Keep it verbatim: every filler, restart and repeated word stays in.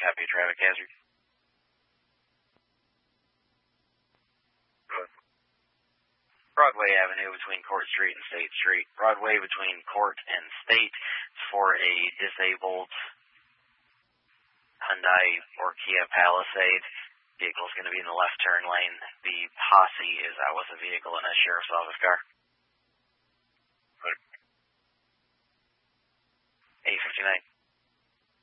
Copy a traffic hazard. Broadway Avenue between Court Street and State Street. Broadway between Court and State for a disabled Hyundai or Kia Palisade. Vehicle is going to be in the left turn lane. The posse is out with the vehicle in a sheriff's office car. eight fifty-nine.